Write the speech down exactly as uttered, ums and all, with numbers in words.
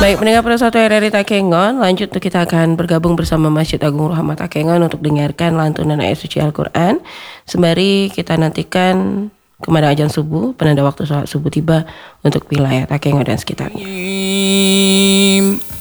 Baik, pendengar pada satu R R I Takengon, lanjut tuh kita akan bergabung bersama Masjid Agung Rahmat Takengon untuk dengarkan lantunan ayat suci Al-Quran. Sembari kita nantikan kemana azan subuh, penanda waktu sholat subuh tiba untuk wilayah Takengon dan sekitarnya.